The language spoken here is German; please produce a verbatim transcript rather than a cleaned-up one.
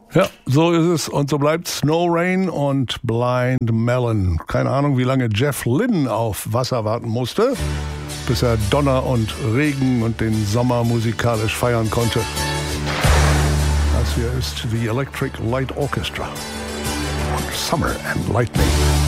Ja, so ist es und so bleibt Snow Rain und Blind Melon. Keine Ahnung, wie lange Jeff Lynne auf Wasser warten musste, bis er Donner und Regen und den Sommer musikalisch feiern konnte. Das hier ist The Electric Light Orchestra und Summer and Lightning.